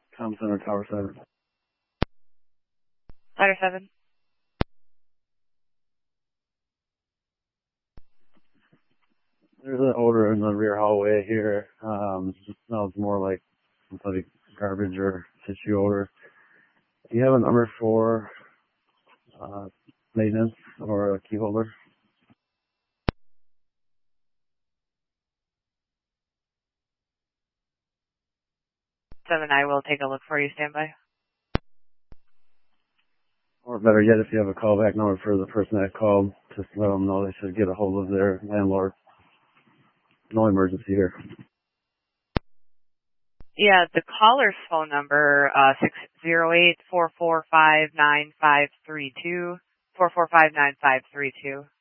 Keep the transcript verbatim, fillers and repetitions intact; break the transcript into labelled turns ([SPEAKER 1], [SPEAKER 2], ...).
[SPEAKER 1] Com Center, Tower seven.
[SPEAKER 2] Ladder seven.
[SPEAKER 1] There's an odor in the rear hallway here. Um, it smells more like somebody garbage or tissue odor. Do you have a number for uh, maintenance or a key holder?
[SPEAKER 2] seven, I will take a look for you. Stand by.
[SPEAKER 1] Or better yet, if you have a callback number for the person that called, just let them know they should get a hold of their landlord. No emergency here.
[SPEAKER 2] Yeah, the caller's phone number, uh, six zero eight, four four five, nine five three two, four four five, nine five three two.